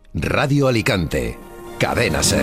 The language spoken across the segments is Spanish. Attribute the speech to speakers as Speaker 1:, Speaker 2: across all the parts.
Speaker 1: Radio Alicante. Cadena SER.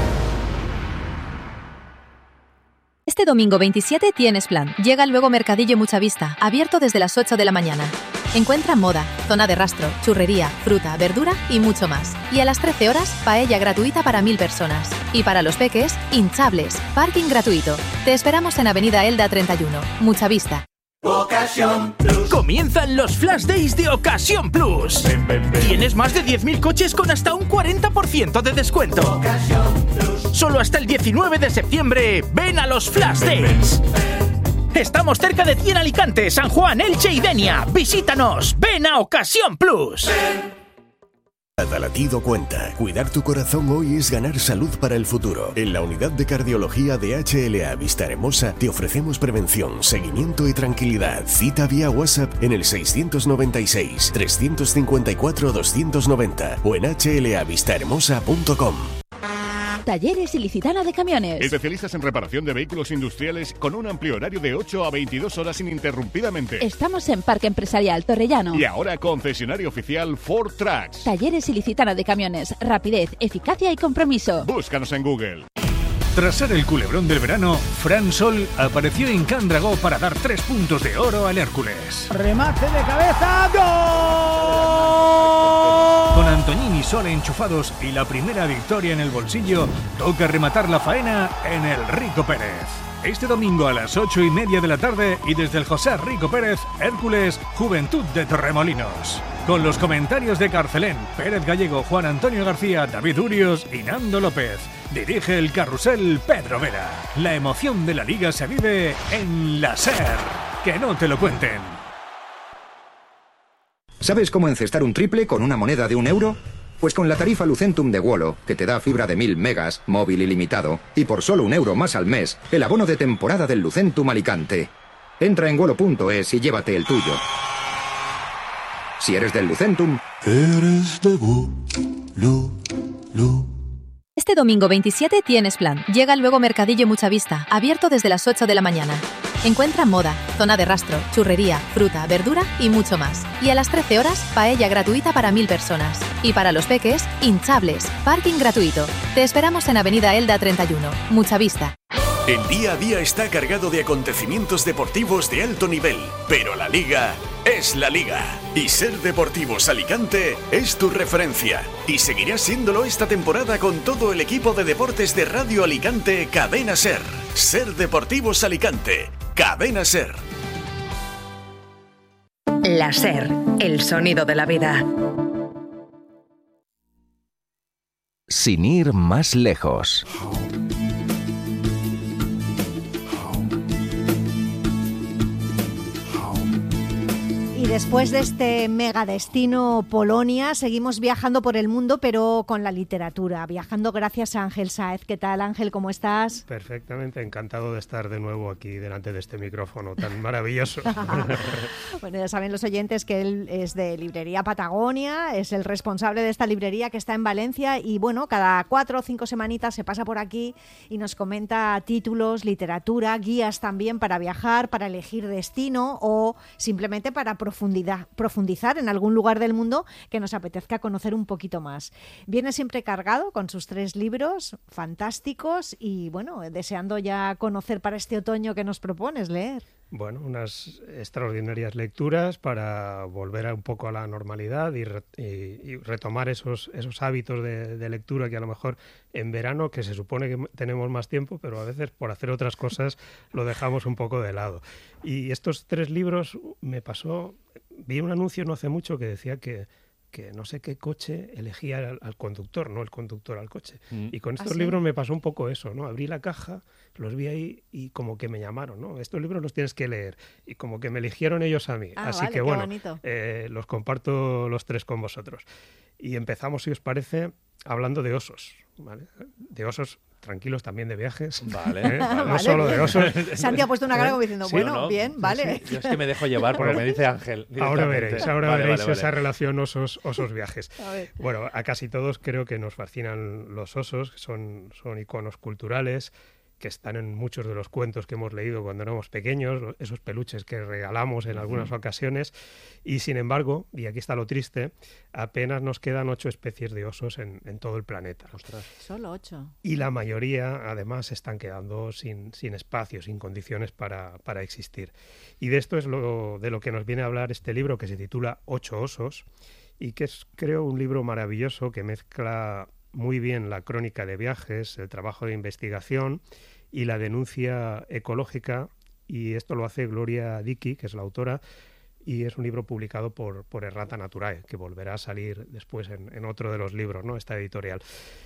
Speaker 2: Este domingo 27 tienes plan. Llega el nuevo Mercadillo Mucha Vista, abierto desde las 8 de la mañana. Encuentra moda, zona de rastro, churrería, fruta, verdura y mucho más. Y a las 13 horas, paella gratuita para 1000 personas. Y para los peques, hinchables, parking gratuito. Te esperamos en Avenida Elda 31, Mucha Vista.
Speaker 3: Ocasión Plus. Comienzan los Flash Days de Ocasión Plus. Tienes más de 10.000 coches con hasta un 40% de descuento. Solo hasta el 19 de septiembre, ven a los Flash Days. Estamos cerca de ti en Alicante, San Juan, Elche y Denia. Visítanos, ven a Ocasión Plus.
Speaker 4: Cada latido cuenta. Cuidar tu corazón hoy es ganar salud para el futuro. En la unidad de cardiología de HLA Vista Hermosa te ofrecemos prevención, seguimiento y tranquilidad. Cita vía WhatsApp en el 696 354 290 o en hlavistahermosa.com.
Speaker 5: Talleres Ilicitana de Camiones.
Speaker 6: Especialistas en reparación de vehículos industriales con un amplio horario de 8 a 22 horas ininterrumpidamente.
Speaker 5: Estamos en Parque Empresarial Torrellano.
Speaker 6: Y ahora concesionario oficial Ford Trucks.
Speaker 5: Talleres Ilicitana de Camiones. Rapidez, eficacia y compromiso.
Speaker 6: Búscanos en Google.
Speaker 7: Tras ser el culebrón del verano, Fran Sol apareció en Can Dragó para dar 3 puntos de oro al Hércules.
Speaker 8: Remate de cabeza, ¡gol!
Speaker 7: Con Antoñín y Sol enchufados y la primera victoria en el bolsillo, toca rematar la faena en el Rico Pérez. Este domingo a las 8:30 de la tarde y desde el José Rico Pérez, Hércules, Juventud de Torremolinos. Con los comentarios de Carcelén, Pérez Gallego, Juan Antonio García, David Urios y Nando López. Dirige el carrusel Pedro Vera. La emoción de la Liga se vive en la SER. Que no te lo cuenten.
Speaker 9: ¿Sabes cómo encestar un triple con una moneda de €1? Pues con la tarifa Lucentum de Wolo, que te da fibra de 1000 megas, móvil ilimitado, y por solo €1 más al mes, el abono de temporada del Lucentum Alicante. Entra en wolo.es y llévate el tuyo. Si eres del Lucentum,
Speaker 10: eres de
Speaker 2: Este domingo 27 tienes plan. Llega el nuevo Mercadillo Mucha Vista, abierto desde las 8 de la mañana. Encuentra moda, zona de rastro, churrería, fruta, verdura y mucho más. Y a las 13 horas, paella gratuita para 1000 personas. Y para los peques, hinchables, parking gratuito. Te esperamos en Avenida Elda 31, Mucha Vista.
Speaker 4: El día a día está cargado de acontecimientos deportivos de alto nivel, pero la Liga es la Liga. Y Ser Deportivos Alicante es tu referencia. Y seguirá siéndolo esta temporada con todo el equipo de deportes de Radio Alicante Cadena SER. Ser Deportivos Alicante, Cadena SER.
Speaker 11: La SER, el sonido de la vida.
Speaker 1: Sin ir más lejos.
Speaker 12: Y después de este megadestino Polonia, seguimos viajando por el mundo, pero con la literatura, viajando gracias a Ángel Sáez. ¿Qué tal, Ángel? ¿Cómo estás?
Speaker 13: Perfectamente, encantado de estar de nuevo aquí delante de este micrófono tan maravilloso.
Speaker 12: Bueno, ya saben los oyentes que él es de Librería Patagonia, es el responsable de esta librería que está en Valencia y bueno, cada 4 o 5 semanitas se pasa por aquí y nos comenta títulos, literatura, guías también para viajar, para elegir destino o simplemente para profundizar en algún lugar del mundo que nos apetezca conocer un poquito más. Viene siempre cargado con sus 3 libros fantásticos y bueno, deseando ya conocer para este otoño que nos propones leer.
Speaker 13: Bueno, unas extraordinarias lecturas para volver un poco a la normalidad y retomar esos hábitos de lectura que a lo mejor en verano, que se supone que tenemos más tiempo, pero a veces por hacer otras cosas lo dejamos un poco de lado. Y estos 3 libros me pasó, vi un anuncio no hace mucho que decía que no sé qué coche elegía al conductor, no el conductor al coche. Y con estos libros me pasó un poco eso, ¿no? Abrí la caja, los vi ahí y como que me llamaron, ¿no? Estos libros los tienes que leer. Y como que me eligieron ellos a mí. Así
Speaker 12: vale,
Speaker 13: que bueno, los comparto los 3 con vosotros. Y empezamos, si os parece, hablando de osos, ¿vale? De osos tranquilos también de viajes.
Speaker 14: Vale.
Speaker 13: No solo de osos.
Speaker 12: Santi ha puesto una cara como diciendo,
Speaker 14: ¿Sí,
Speaker 12: bueno,
Speaker 14: no?
Speaker 12: bien, vale.
Speaker 14: Sí, yo es que me dejo llevar por lo que me dice Ángel.
Speaker 13: Ahora veréis
Speaker 14: Vale.
Speaker 13: esa relación osos viajes. Bueno, a casi todos creo que nos fascinan los osos, son iconos culturales que están en muchos de los cuentos que hemos leído cuando éramos pequeños, esos peluches que regalamos en algunas ocasiones, y sin embargo, y aquí está lo triste, apenas nos quedan 8 especies de osos en todo el planeta.
Speaker 14: Ostras.
Speaker 12: Solo 8.
Speaker 13: Y la mayoría, además, se están quedando sin espacio, sin condiciones para existir. Y de esto es de lo que nos viene a hablar este libro, que se titula 8 osos, y que es, creo, un libro maravilloso que mezcla muy bien la crónica de viajes, el trabajo de investigación y la denuncia ecológica, y esto lo hace Gloria Dickey, que es la autora, y es un libro publicado por Errata Naturae, que volverá a salir después en otro de los libros, ¿no? Esta editorial.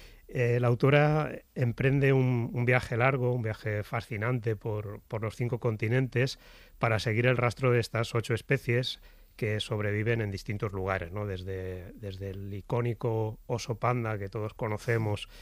Speaker 13: La autora emprende un viaje largo, un viaje fascinante por los 5 continentes para seguir el rastro de estas 8 especies que sobreviven en distintos lugares, ¿no? Desde el icónico oso panda que todos conocemos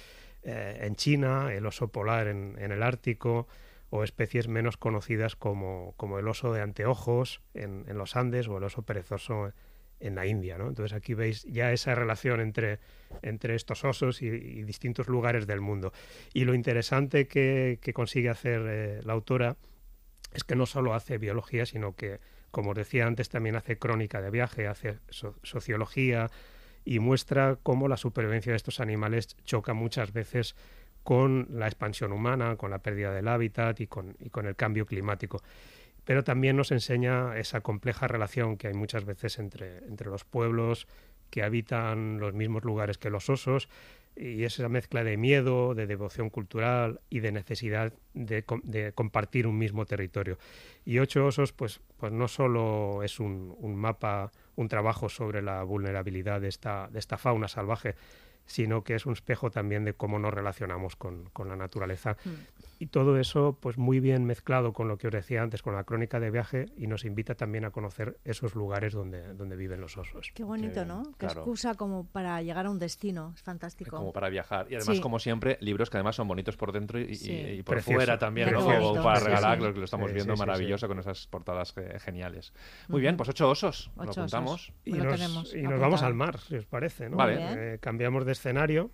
Speaker 13: en China, el oso polar en el Ártico, o especies menos conocidas como el oso de anteojos en los Andes o el oso perezoso en la India, ¿no? Entonces aquí veis ya esa relación entre estos osos y distintos lugares del mundo. Y lo interesante que consigue hacer la autora es que no solo hace biología, sino que, como os decía antes, también hace crónica de viaje, hace sociología y muestra cómo la supervivencia de estos animales choca muchas veces con la expansión humana, con la pérdida del hábitat y con el cambio climático. Pero también nos enseña esa compleja relación que hay muchas veces entre los pueblos que habitan los mismos lugares que los osos, y esa mezcla de miedo, de devoción cultural y de necesidad de compartir un mismo territorio. Y 8 osos, pues no solo es un mapa, un trabajo sobre la vulnerabilidad de esta fauna salvaje, sino que es un espejo también de cómo nos relacionamos con la naturaleza. Y todo eso, pues muy bien mezclado con lo que os decía antes, con la crónica de viaje, y nos invita también a conocer esos lugares donde viven los osos.
Speaker 12: Qué bonito, ¿no? Qué
Speaker 14: claro.
Speaker 12: excusa como para llegar a un destino, es fantástico.
Speaker 14: Como para viajar. Y además, como siempre, libros que además son bonitos por dentro y por
Speaker 13: Precioso.
Speaker 14: Fuera también, ¿no?
Speaker 12: Precioso.
Speaker 14: Como para regalar,
Speaker 12: Sí.
Speaker 14: lo que lo estamos viendo maravilloso con esas portadas geniales. Muy bien, pues 8 osos, lo apuntamos.
Speaker 13: Y nos vamos al mar, si os parece, ¿no?
Speaker 14: Vale.
Speaker 13: Cambiamos de escenario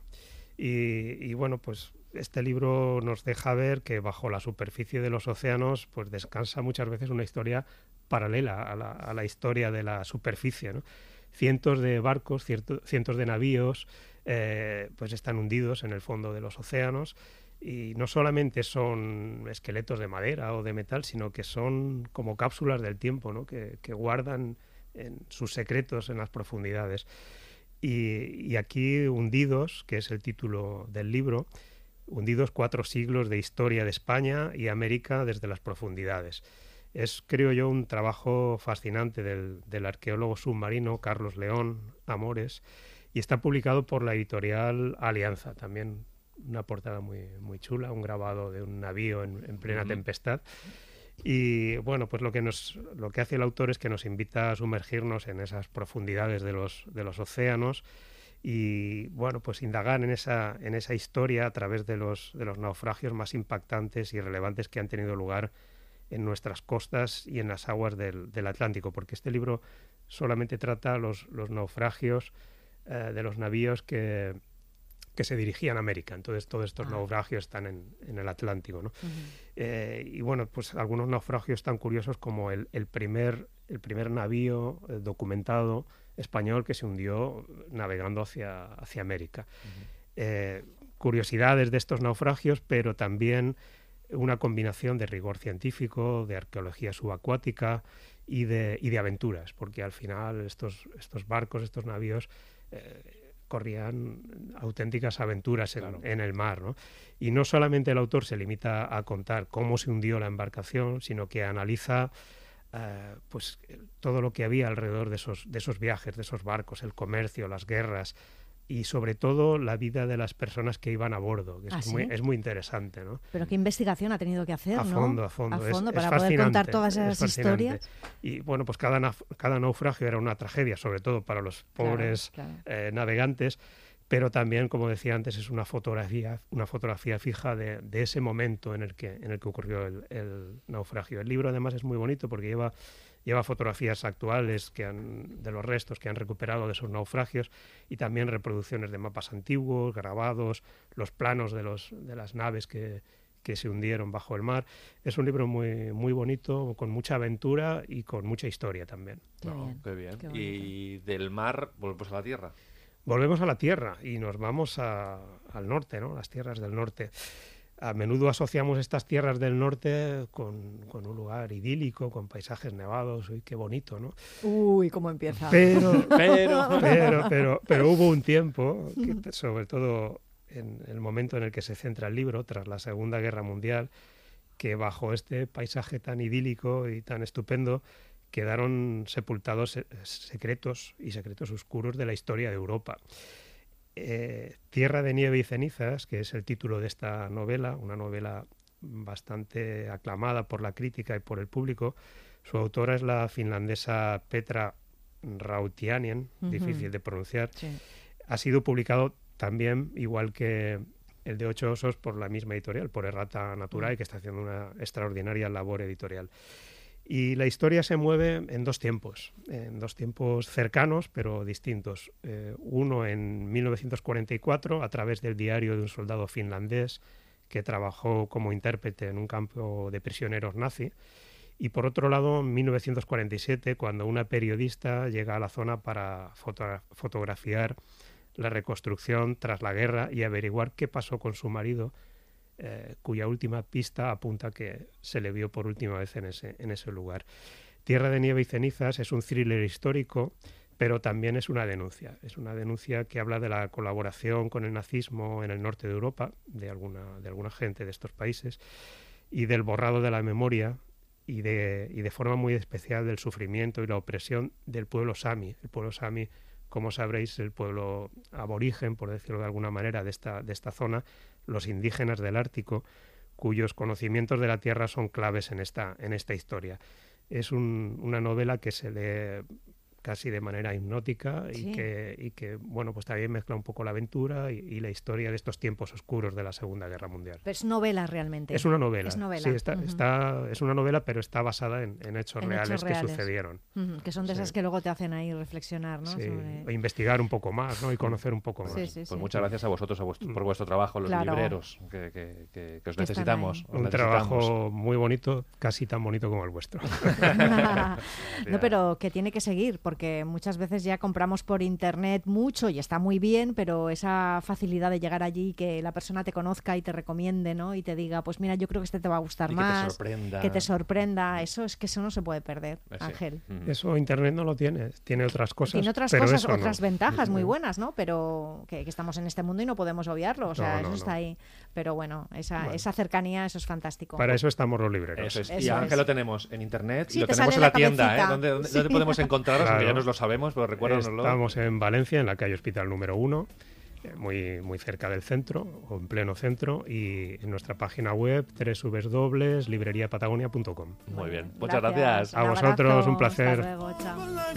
Speaker 13: y bueno, pues este libro nos deja ver que bajo la superficie de los océanos pues descansa muchas veces una historia paralela a la historia de la superficie, ¿no? Cientos de barcos, cientos de navíos pues están hundidos en el fondo de los océanos, y no solamente son esqueletos de madera o de metal, sino que son como cápsulas del tiempo, ¿no? que guardan sus secretos en las profundidades. Y aquí Hundidos, que es el título del libro, Hundidos 4 siglos de historia de España y América desde las profundidades. Es, creo yo, un trabajo fascinante del arqueólogo submarino Carlos León Amores, y está publicado por la editorial Alianza. También una portada muy, muy chula, un grabado de un navío en plena tempestad. Y bueno, pues lo que hace el autor es que nos invita a sumergirnos en esas profundidades de los océanos y bueno, pues indagar en esa historia a través de los naufragios más impactantes y relevantes que han tenido lugar en nuestras costas y en las aguas del Atlántico, porque este libro solamente trata los naufragios de los navíos que se dirigían a América. Entonces todos estos naufragios están en el Atlántico, ¿no? Y bueno, pues algunos naufragios tan curiosos como el primer navío documentado español que se hundió navegando hacia América. Curiosidades de estos naufragios, pero también una combinación de rigor científico, de arqueología subacuática y de aventuras, porque al final estos barcos, estos navíos corrían auténticas aventuras en el mar, ¿no? Y no solamente el autor se limita a contar cómo se hundió la embarcación, sino que analiza pues todo lo que había alrededor de esos viajes, de esos barcos, el comercio, las guerras y sobre todo la vida de las personas que iban a bordo, que es muy interesante, ¿no?
Speaker 12: Pero qué investigación ha tenido que hacer,
Speaker 13: a fondo, ¿no? A fondo,
Speaker 12: para poder contar todas esas historias.
Speaker 13: Y bueno, pues cada naufragio era una tragedia, sobre todo para los pobres navegantes, pero también, como decía antes, es una fotografía fija de ese momento en el que ocurrió el naufragio. El libro además es muy bonito porque lleva fotografías actuales de los restos que han recuperado de esos naufragios y también reproducciones de mapas antiguos, grabados, los planos de las naves que que se hundieron bajo el mar. Es un libro muy, muy bonito, con mucha aventura y con mucha historia también.
Speaker 14: Qué bien. Y del mar volvemos a la tierra.
Speaker 13: Volvemos a la tierra y nos vamos al norte, ¿no? Las tierras del norte. A menudo asociamos estas tierras del norte con un lugar idílico, con paisajes nevados. Uy, qué bonito, ¿no?
Speaker 12: Uy, cómo empieza.
Speaker 13: Pero hubo un tiempo, que, sobre todo en el momento en el que se centra el libro, tras la Segunda Guerra Mundial, que bajo este paisaje tan idílico y tan estupendo quedaron sepultados secretos oscuros de la historia de Europa. Tierra de nieve y cenizas, que es el título de esta novela, una novela bastante aclamada por la crítica y por el público. Su autora es la finlandesa Petra Rautiainen, difícil de pronunciar. Sí. Ha sido publicado también, igual que el de Ocho osos, por la misma editorial, por Errata Naturae, que está haciendo una extraordinaria labor editorial. Y la historia se mueve en dos tiempos cercanos pero distintos. Uno en 1944, a través del diario de un soldado finlandés que trabajó como intérprete en un campo de prisioneros nazi. Y por otro lado, en 1947, cuando una periodista llega a la zona para fotografiar la reconstrucción tras la guerra y averiguar qué pasó con su marido, cuya última pista apunta que se le vio por última vez en ese lugar. Tierra de nieve y cenizas es un thriller histórico, pero también es una denuncia. Es una denuncia que habla de la colaboración con el nazismo en el norte de Europa, de alguna gente de estos países, y del borrado de la memoria y de forma muy especial del sufrimiento y la opresión del pueblo sami. El pueblo sami, como sabréis, el pueblo aborigen, por decirlo de alguna manera, de esta zona, los indígenas del Ártico, cuyos conocimientos de la tierra son claves en esta historia. Es una novela que se lee casi de manera hipnótica y que bueno, pues también mezcla un poco la aventura y la historia de estos tiempos oscuros de la Segunda Guerra Mundial.
Speaker 12: Pero es novela realmente.
Speaker 13: Es una novela. Sí, es una novela, pero está basada en hechos reales que sucedieron.
Speaker 12: Que son de esas que luego te hacen ahí reflexionar, ¿no?
Speaker 13: Sí. O investigar un poco más, ¿no? Y conocer un poco más.
Speaker 14: Pues muchas gracias a vosotros por vuestro trabajo, los libreros, que os necesitamos.
Speaker 13: Un trabajo muy bonito, casi tan bonito como el vuestro.
Speaker 12: No, pero que tiene que seguir, porque muchas veces ya compramos por internet mucho y está muy bien, pero esa facilidad de llegar allí, que la persona te conozca y te recomiende, ¿no? Y te diga, pues mira, yo creo que este te va a gustar más, que te sorprenda, eso no se puede perder, Ángel.
Speaker 13: Eso internet no lo tiene otras cosas.
Speaker 12: Tiene otras cosas, otras ventajas muy buenas, ¿no? Pero que estamos en este mundo y no podemos obviarlo, o sea, eso está ahí. Pero bueno, esa cercanía, eso es fantástico.
Speaker 13: Para eso estamos los libreros.
Speaker 14: Eso es. Y Ángel lo tenemos en internet y lo tenemos en la tienda, ¿eh? ¿Dónde podemos encontrarlos? Claro. Ya nos lo sabemos, pero recuérdanoslo.
Speaker 13: Estamos en Valencia, en la calle Hospital número 1, muy, muy cerca del centro, o en pleno centro, y en nuestra página web www.libreriapatagonia.com.
Speaker 14: Muy bien, muchas gracias.
Speaker 13: A vosotros, un placer.
Speaker 12: Hasta luego, chao.